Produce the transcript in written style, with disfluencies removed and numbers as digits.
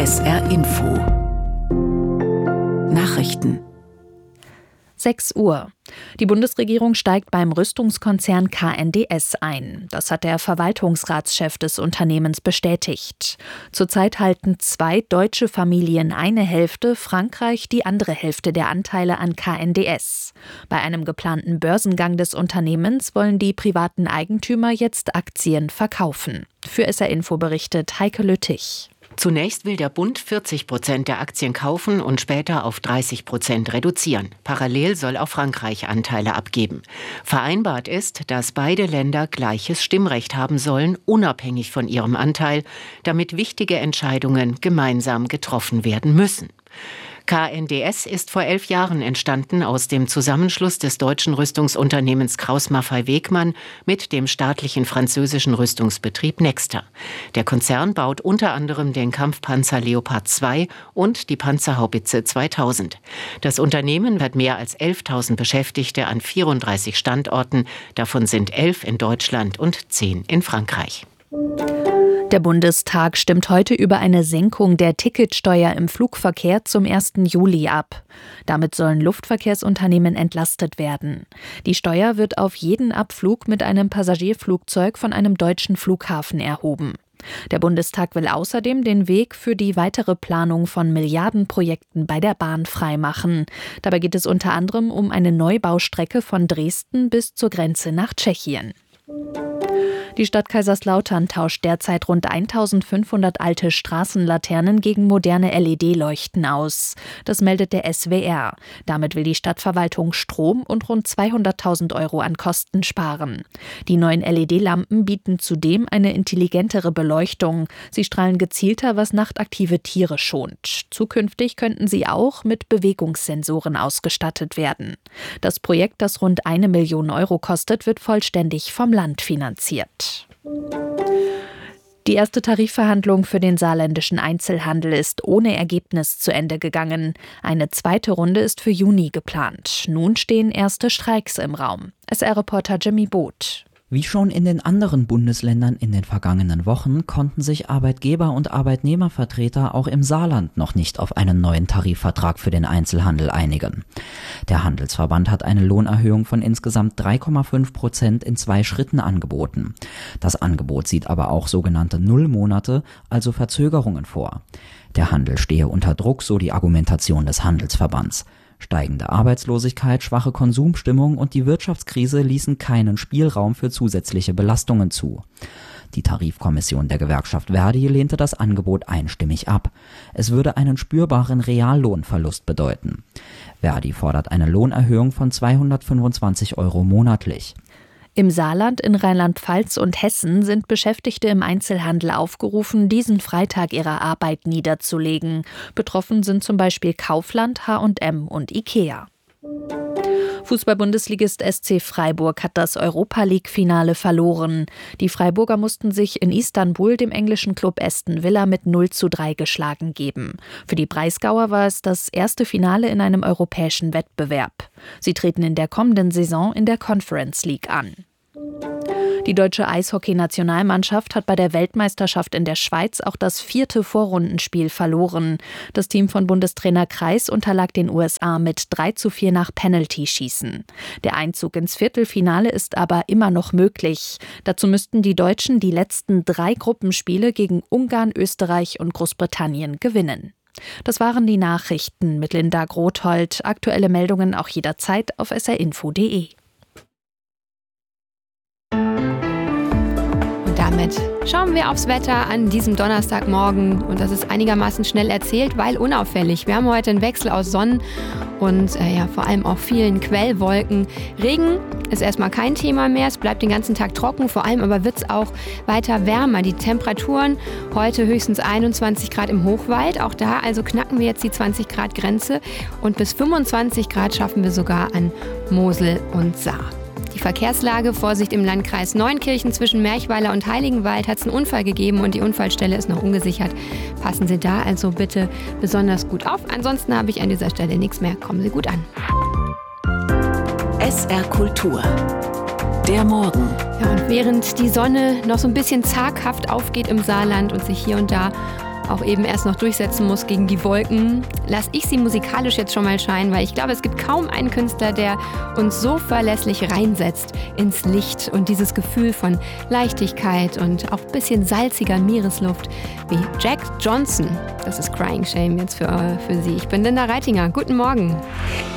SR Info Nachrichten 6 Uhr. Die Bundesregierung steigt beim Rüstungskonzern KNDS ein. Das hat der Verwaltungsratschef des Unternehmens bestätigt. Zurzeit halten 2 deutsche Familien eine Hälfte, Frankreich die andere Hälfte der Anteile an KNDS. Bei einem geplanten Börsengang des Unternehmens wollen die privaten Eigentümer jetzt Aktien verkaufen. Für SR Info berichtet Heike Lüttich. Zunächst will der Bund 40% der Aktien kaufen und später auf 30% reduzieren. Parallel soll auch Frankreich Anteile abgeben. Vereinbart ist, dass beide Länder gleiches Stimmrecht haben sollen, unabhängig von ihrem Anteil, damit wichtige Entscheidungen gemeinsam getroffen werden müssen. KNDS ist vor 11 Jahren entstanden aus dem Zusammenschluss des deutschen Rüstungsunternehmens Krauss-Maffei-Wegmann mit dem staatlichen französischen Rüstungsbetrieb Nexter. Der Konzern baut unter anderem den Kampfpanzer Leopard 2 und die Panzerhaubitze 2000. Das Unternehmen hat mehr als 11.000 Beschäftigte an 34 Standorten, davon sind 11 in Deutschland und 10 in Frankreich. Der Bundestag stimmt heute über eine Senkung der Ticketsteuer im Flugverkehr zum 1. Juli ab. Damit sollen Luftverkehrsunternehmen entlastet werden. Die Steuer wird auf jeden Abflug mit einem Passagierflugzeug von einem deutschen Flughafen erhoben. Der Bundestag will außerdem den Weg für die weitere Planung von Milliardenprojekten bei der Bahn freimachen. Dabei geht es unter anderem um eine Neubaustrecke von Dresden bis zur Grenze nach Tschechien. Die Stadt Kaiserslautern tauscht derzeit rund 1.500 alte Straßenlaternen gegen moderne LED-Leuchten aus. Das meldet der SWR. Damit will die Stadtverwaltung Strom und rund 200.000 € an Kosten sparen. Die neuen LED-Lampen bieten zudem eine intelligentere Beleuchtung. Sie strahlen gezielter, was nachtaktive Tiere schont. Zukünftig könnten sie auch mit Bewegungssensoren ausgestattet werden. Das Projekt, das rund 1 Million € kostet, wird vollständig vom Land finanziert. Die erste Tarifverhandlung für den saarländischen Einzelhandel ist ohne Ergebnis zu Ende gegangen. Eine zweite Runde ist für Juni geplant. Nun stehen erste Streiks im Raum. SR-Reporter Jimmy Boot. Wie schon in den anderen Bundesländern in den vergangenen Wochen konnten sich Arbeitgeber- und Arbeitnehmervertreter auch im Saarland noch nicht auf einen neuen Tarifvertrag für den Einzelhandel einigen. Der Handelsverband hat eine Lohnerhöhung von insgesamt 3,5% in 2 Schritten angeboten. Das Angebot sieht aber auch sogenannte Nullmonate, also Verzögerungen vor. Der Handel stehe unter Druck, so die Argumentation des Handelsverbands. Steigende Arbeitslosigkeit, schwache Konsumstimmung und die Wirtschaftskrise ließen keinen Spielraum für zusätzliche Belastungen zu. Die Tarifkommission der Gewerkschaft ver.di lehnte das Angebot einstimmig ab. Es würde einen spürbaren Reallohnverlust bedeuten. ver.di fordert eine Lohnerhöhung von 225 € monatlich. Im Saarland, in Rheinland-Pfalz und Hessen sind Beschäftigte im Einzelhandel aufgerufen, diesen Freitag ihre Arbeit niederzulegen. Betroffen sind zum Beispiel Kaufland, H&M und Ikea. Fußball-Bundesligist SC Freiburg hat das Europa-League-Finale verloren. Die Freiburger mussten sich in Istanbul dem englischen Club Aston Villa mit 0:3 geschlagen geben. Für die Breisgauer war es das erste Finale in einem europäischen Wettbewerb. Sie treten in der kommenden Saison in der Conference League an. Die deutsche Eishockey-Nationalmannschaft hat bei der Weltmeisterschaft in der Schweiz auch das 4. Vorrundenspiel verloren. Das Team von Bundestrainer Kreis unterlag den USA mit 3:4 nach Penalty-Schießen. Der Einzug ins Viertelfinale ist aber immer noch möglich. Dazu müssten die Deutschen die letzten 3 Gruppenspiele gegen Ungarn, Österreich und Großbritannien gewinnen. Das waren die Nachrichten mit Linda Grothold. Aktuelle Meldungen auch jederzeit auf srinfo.de. Damit schauen wir aufs Wetter an diesem Donnerstagmorgen und das ist einigermaßen schnell erzählt, weil unauffällig. Wir haben heute einen Wechsel aus Sonnen und vor allem auch vielen Quellwolken. Regen ist erstmal kein Thema mehr, es bleibt den ganzen Tag trocken, vor allem aber wird es auch weiter wärmer. Die Temperaturen heute höchstens 21 Grad im Hochwald, auch da also knacken wir jetzt die 20 Grad Grenze und bis 25 Grad schaffen wir sogar an Mosel und Saar. Die Verkehrslage, Vorsicht im Landkreis Neunkirchen zwischen Merchweiler und Heiligenwald hat es einen Unfall gegeben und die Unfallstelle ist noch ungesichert. Passen Sie da also bitte besonders gut auf. Ansonsten habe ich an dieser Stelle nichts mehr. Kommen Sie gut an. SR Kultur. Der Morgen. Ja, und während die Sonne noch so ein bisschen zaghaft aufgeht im Saarland und sich hier und da auch eben erst noch durchsetzen muss gegen die Wolken, lasse ich sie musikalisch jetzt schon mal scheinen, weil ich glaube, es gibt kaum einen Künstler, der uns so verlässlich reinsetzt ins Licht und dieses Gefühl von Leichtigkeit und auch ein bisschen salziger Meeresluft wie Jack Johnson. Das ist Crying Shame jetzt für Sie. Ich bin Linda Reitinger. Guten Morgen.